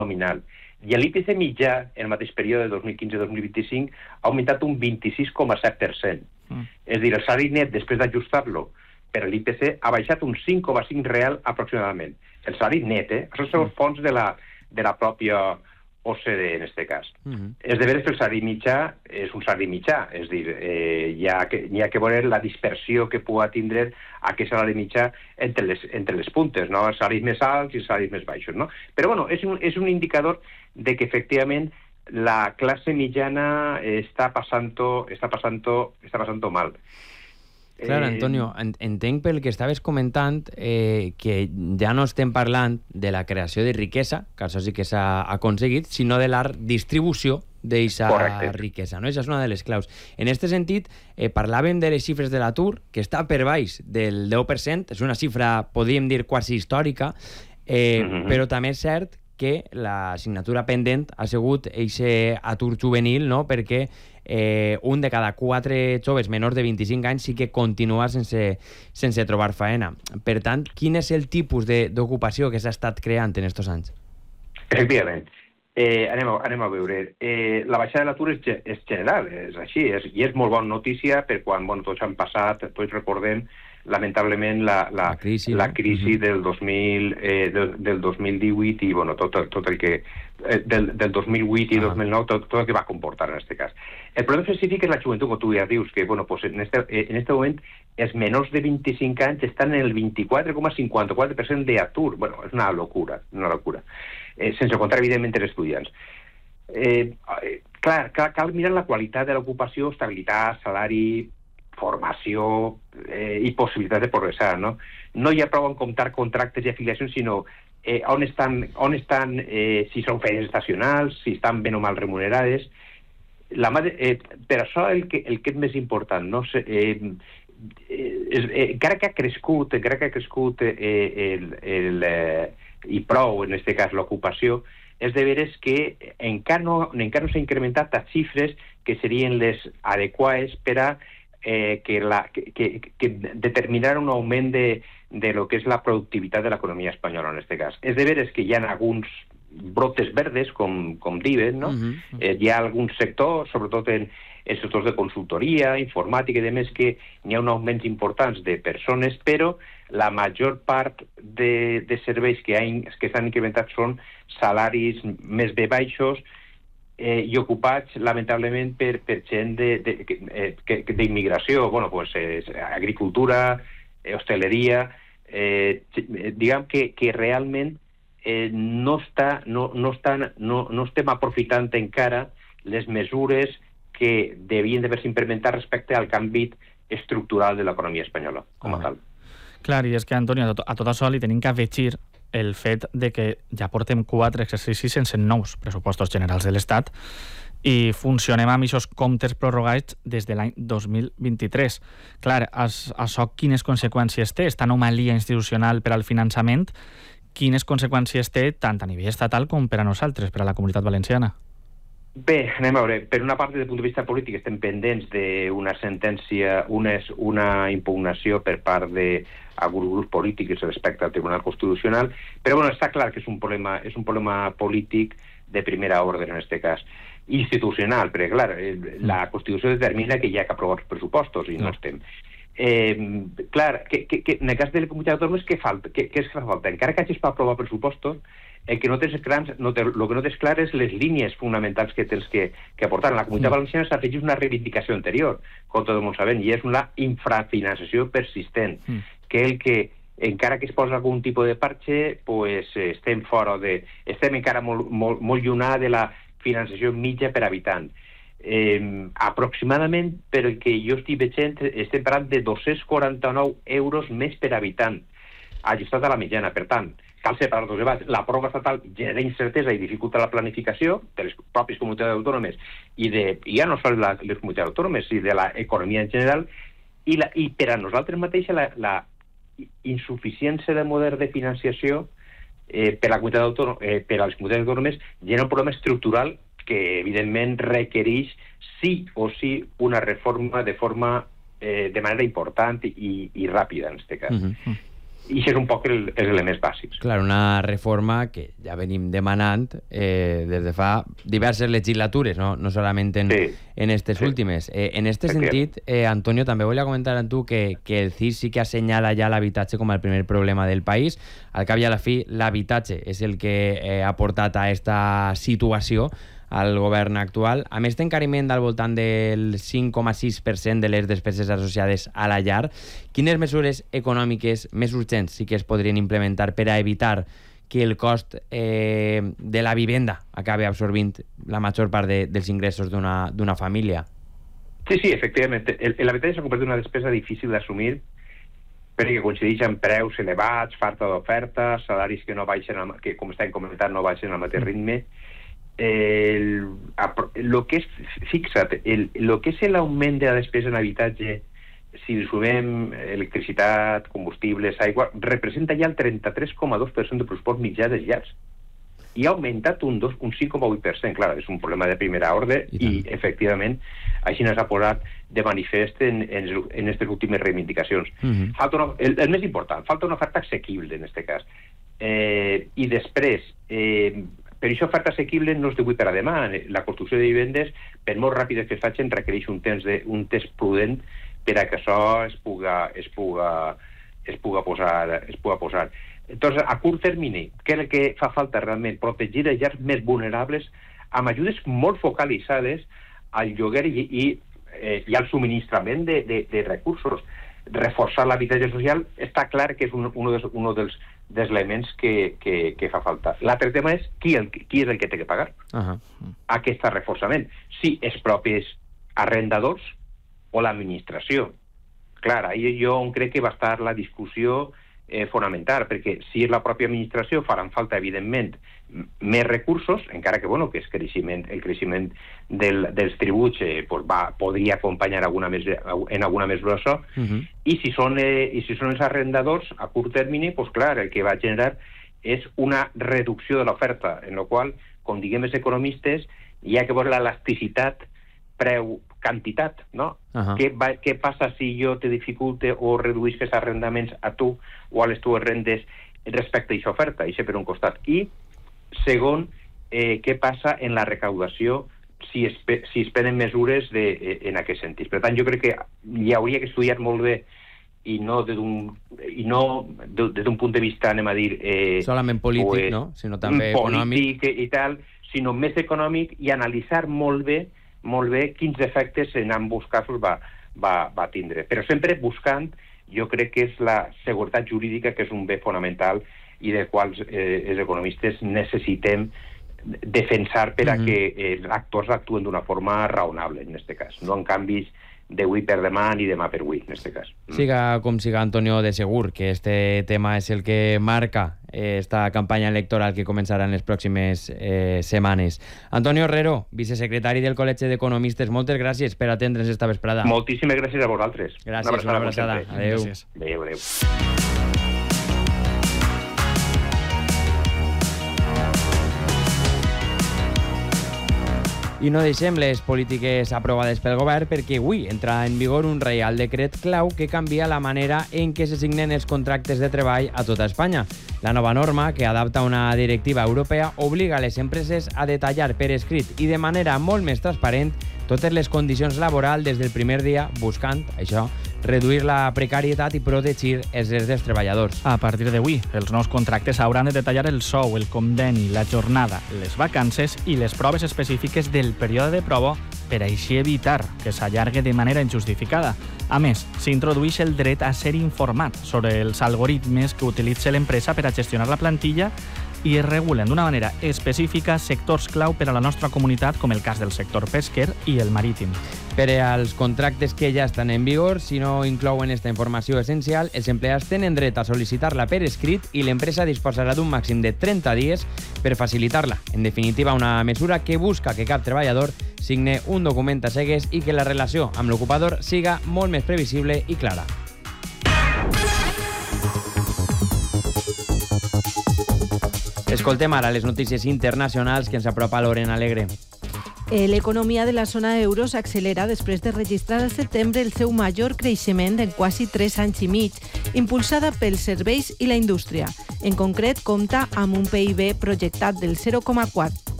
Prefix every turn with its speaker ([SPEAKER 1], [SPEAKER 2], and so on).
[SPEAKER 1] nominal. I l'IPC mitjà, en el mateix període de 2015-2025, ha augmentat un 26,7%. És a dir, el salari net, després d'ajustar-lo per l'IPC, ha baixat un 5,5 real aproximadament. El salari net, Això són els fons de la pròpia OCDE, en aquest cas. És de veres que el salari mitjà és un salari mitjà, és a dir, hi ha que veure la dispersió que pugui tindre aquest salari mitjà entre les puntes, no? Els salaris més alts i els salaris més baixos, no? Però, bueno, és un indicador de que, efectivament, la classe mitjana està passant-ho mal.
[SPEAKER 2] Clar, Antonio, entenc pel que estaves comentant que ja no estem parlant de la creació de riquesa, que això sí que s'ha aconseguit, sinó de la distribució d'aquesta riquesa, no? Això és una de les claus. En aquest sentit, parlàvem de les xifres de l'atur, que està per baix del 10%, és una xifra, podríem dir, quasi històrica, però també és cert que l'assignatura pendent ha sigut aquest atur juvenil, no? Perquè un de cada 4 joves menors de 25 anys sí que continua sense trobar feina. Per tant, quin és el tipus d'ocupació que s'ha estat creant en aquests anys?
[SPEAKER 1] Efectivament. Anem a veure. La baixada de l'atur és general, és així, i és molt bona notícia per quan tots han passat, tots recordem, lamentablement la crisi del 2018 i tot el que del 2008 i 2009 tot el que va comportar en aquest cas. El problema específic és la joventut, com tu ja dius, que en este moment els menors de 25 anys estan en el 24,54% d'atur. És una locura, sense comptar evidentment els estudiants. Cal mirar la qualitat de l'ocupació, estabilitat, salari, formació i possibilitat de progressar, no? No hi ha prou en comptar contractes i afiliacions, sinó on estan, si són feines estacionals, si estan ben o mal remunerades. Per això el que és més important, no? Encara que ha crescut i prou, en aquest cas, l'ocupació, és de veres que encara no s'ha incrementat a xifres que serien les adequades per a que determinar un augment de lo que és la productivitat de l'economia espanyola en aquest cas. És de veres que hi ha alguns brotes verdes, com diuen, no? Hi ha alguns sectors, sobretot en sectors de consultoria, informàtica i demés, que hi ha un augment importants de persones, però la major part de serveis que s'han incrementat són salaris més bé baixos, i ocupats, lamentablement, per gent d'immigració, agricultura, hostaleria, diguem que realment no estem aprofitant encara les mesures que devien d'haver-se implementat respecte al canvi estructural de l'economia espanyola, com a tal.
[SPEAKER 3] Clar, i és que, Antonio, a tot això li tenim que afegir el fet de que ja portem 4 exercicis sense nous pressupostos generals de l'Estat i funcionem amb aquests comptes prorrogats des de l'any 2023. Clar, això quines conseqüències té? Esta anomalia institucional per al finançament, quines conseqüències té tant a nivell estatal com per a nosaltres, per a la Comunitat Valenciana?
[SPEAKER 1] Bé, anem a veure. Per una part, des del punt de vista polític, estem pendents d'una sentència, una impugnació per part d'alguns grups polítics respecte al Tribunal Constitucional, però està clar que és un problema polític de primera ordre en aquest cas. Institucional, perquè clar, la Constitució determina que hi ha que aprovar els pressupostos i no estem. Clar, en el cas de les comunitats autònomes, què és que fa falta? Encara que hagis per aprovar pressupostos, el que no tens clar és les línies fonamentals que tens que aportar. En la Comunitat Valenciana s'afegeix una reivindicació anterior, com tot el món sabem, i és una infrafinançació persistent, que encara que es posa algun tipus de parche, estem encara molt llunà de la finançació mitja per habitant. Aproximadament, pel que jo estic veient, estem parlant de 249 euros més per habitant, ajustat a la mitjana. Per tant, cal separar dos debats. La pròrroga estatal genera incertesa i dificulta la planificació de les pròpies comunitats autònomes i ja no sols les comunitats autònomes, sinó de l'economia en general, i per a nosaltres mateixa la insuficiència de model de financiació per a les comunitats autònomes genera un problema estructural que evidentment requereix sí o sí una reforma de manera important i ràpida en aquest cas. I això és un poc els elements bàsics.
[SPEAKER 2] Clar, una reforma que ja venim demanant des de fa diverses legislatures, no solament en aquestes últimes. En aquest sentit, Antonio, també volia comentar amb tu que el CIS sí que assenyala ja l'habitatge com el primer problema del país. Al cap i a la fi, l'habitatge és el que ha portat a aquesta situació al govern actual. A més d'encariment al voltant del 5,6% de les despeses associades a la llar, quines mesures econòmiques més urgents sí que es podrien implementar per a evitar que el cost de la vivenda acabi absorbint la major part dels ingressos d'una família?
[SPEAKER 1] Sí, efectivament. L'habitatge s'ha convertit en una despesa difícil d'assumir perquè coincideix amb preus elevats, falta d'oferta, salaris que no baixen, que com estem comentant no baixen al mateix ritme. Lo que és, fixa't, lo que és l'augment de la despesa en habitatge, si li sumem electricitat, combustibles, aigua, representa ja el 33,2% del pressupost mitjà dels llars. I ha augmentat un 5,8%. Clar, és un problema de primera ordre i efectivament, així s'ha posat de manifest en aquestes últimes reivindicacions. El més important, falta una oferta assequible en aquest cas. I després, per això oferta assequible no és d'avui per a demà. La construcció de vivendes, per molt ràpida que es facin, requereix un temps prudent per a que això es puga posar. Entonces, a curt termini, què és el que fa falta realment? Protegir els llars més vulnerables amb ajudes molt focalitzades al lloguer i al subministrament de recursos. Reforçar l'habitatge social està clar que és un dels elements que fa falta. L'altre tema és qui és el que té que pagar aquest reforçament. Si els propis arrendadors o l'administració. Clar, ahir jo crec que va estar la discussió fonamental, perquè si és la pròpia administració faran falta, evidentment, més recursos, encara que, que el creixement dels tributs podria acompanyar en alguna mesura això, i si són els arrendadors, a curt termini, clar, el que va generar és una reducció de l'oferta, en la qual, com diguem els economistes, hi ha que veure l'elasticitat preu-quantitat, no? Què passa si jo te dificulte o reduïsc els arrendaments a tu o a les teves rendes respecte a aquesta oferta? Això per un costat. I, segon, què passa en la recaudació si es prenen mesures en aquest sentit. Per tant, jo crec que hi hauria que estudiar molt bé i no des d'un punt de vista, anem a dir...
[SPEAKER 2] solament polític, no? Sinó també econòmic.
[SPEAKER 1] Polític i tal, sinó més econòmic i analitzar molt bé quins efectes en ambos casos va tindre. Però sempre buscant, jo crec que és la seguretat jurídica, que és un bé fonamental i del qual els economistes necessitem defensar per a que els actors actuen d'una forma raonable, en aquest cas. No en canvis d'avui per demà ni demà per avui, en aquest cas.
[SPEAKER 2] Siga com siga, Antonio, de segur que este tema és el que marca esta campanya electoral que començarà en les pròximes setmanes. Antonio Herrero, vicesecretari del Col·legi d'Economistes, moltes gràcies per atendre'ns esta vesprada.
[SPEAKER 1] Moltíssimes gràcies a vosaltres.
[SPEAKER 2] Gràcies, una abraçada. Adéu.
[SPEAKER 1] Adéu.
[SPEAKER 2] I no deixem les polítiques aprovades pel govern perquè avui entra en vigor un reial decret clau que canvia la manera en què se signen els contractes de treball a tota Espanya. La nova norma, que adapta una directiva europea, obliga les empreses a detallar per escrit i de manera molt més transparent totes les condicions laborals des del primer dia, buscant, això, reduir la precarietat i protegir els drets dels treballadors.
[SPEAKER 3] A partir d'avui, els nous contractes hauran de detallar el sou, el conveni, la jornada, les vacances i les proves específiques del període de prova per així evitar que s'allargue de manera injustificada. A més, s'introdueix el dret a ser informat sobre els algoritmes que utilitza l'empresa per a gestionar la plantilla i es regulen d'una manera específica sectors clau per a la nostra comunitat, com el cas del sector pesquer i el marítim.
[SPEAKER 2] Per als contractes que ja estan en vigor, si no inclouen esta informació essencial, els empleats tenen dret a sol·licitar-la per escrit i l'empresa disposarà d'un màxim de 30 dies per facilitar-la. En definitiva, una mesura que busca que cap treballador signe un document a cegues i que la relació amb l'ocupador siga molt més previsible i clara. Escoltem ara les notícies internacionals que ens apropa Lorena Alegre.
[SPEAKER 4] L'economia de la zona euro s'accelera després de registrar al setembre el seu major creixement en quasi 3 anys i mig, impulsada pels serveis i la indústria. En concret, compta amb un PIB projectat del 0,4